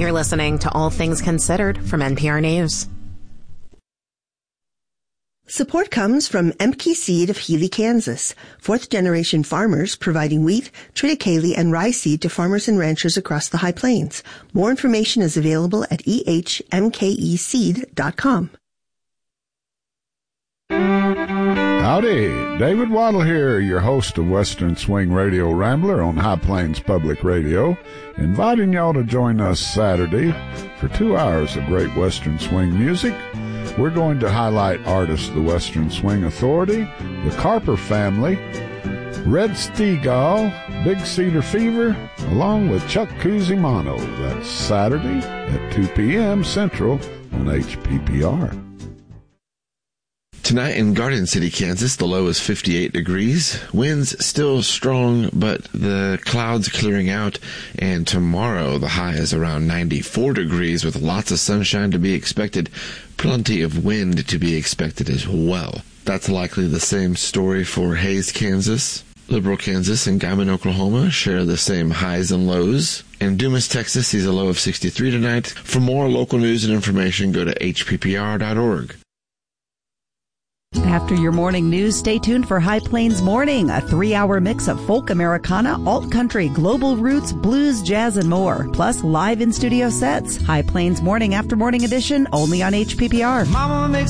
You're listening to All Things Considered from NPR News. Support comes from Emke Seed of Healy, Kansas, fourth-generation farmers providing wheat, triticale, and rye seed to farmers and ranchers across the High Plains. More information is available at ehmkeseed.com. Howdy, David Waddle here, your host of Western Swing Radio Rambler on High Plains Public Radio, inviting y'all to join us Saturday for 2 hours of great Western Swing music. We're going to highlight artists of the Western Swing Authority, the Carper Family, Red Steagall, Big Cedar Fever, along with Chuck Cusimano. That's Saturday at 2 p.m. Central on HPPR. Tonight in Garden City, Kansas, the low is 58 degrees. Winds still strong, but the clouds clearing out. And tomorrow, the high is around 94 degrees with lots of sunshine to be expected. Plenty of wind to be expected as well. That's likely the same story for Hays, Kansas. Liberal, Kansas, and Guyman, Oklahoma share the same highs and lows. And Dumas, Texas sees a low of 63 tonight. For more local news and information, go to hppr.org. After your morning news, stay tuned for High Plains Morning, a 3-hour mix of folk Americana, alt-country, global roots, blues, jazz, and more. Plus live in-studio sets. High Plains Morning after morning edition, only on HPPR. Mama makes